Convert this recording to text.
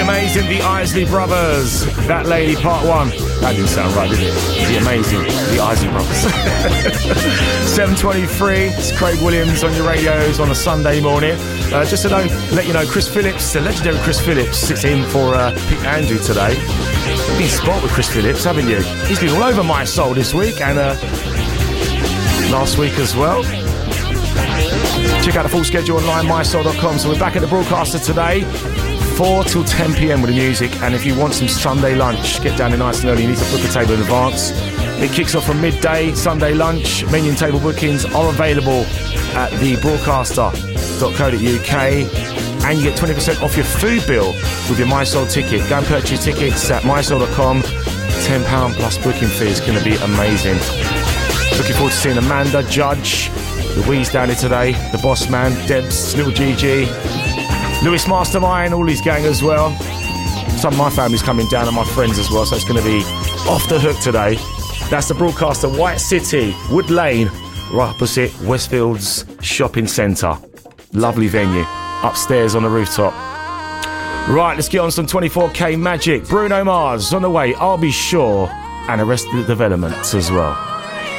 amazing The Isley Brothers. That Lady Part 1. That didn't sound right, did it? The amazing The Isley Brothers. 7:23. It's Craig Williams on your radios on a Sunday morning. Just to let you know, Chris Phillips, the legendary Chris Phillips, sits in for Pete Andrew today. You've been spot with Chris Phillips, haven't you? He's been all over My Soul this week and last week as well. Check out the full schedule online, mysoul.com. So we're back at the broadcaster today, 4 till 10 p.m. with the music. And if you want some Sunday lunch, get down there nice and early. You need to book a table in advance. It kicks off from midday. Sunday lunch, menu and table bookings are available at thebroadcaster.co.uk. And you get 20% off your food bill with your My Soul ticket. Go and purchase your tickets at mysoul.com. £10 plus booking fee is going to be amazing. Looking forward to seeing Amanda, Judge, Louise down here today, the Boss Man, Debs, Little Gigi, Lewis Mastermind, all his gang as well. Some of my family's coming down and my friends as well, so it's going to be off the hook today. That's the broadcaster, White City, Wood Lane, right opposite Westfields Shopping Centre. Lovely venue, upstairs on the rooftop. Right, let's get on some 24K magic. Bruno Mars on the way, I'll Be Sure, and Arrested Development as well.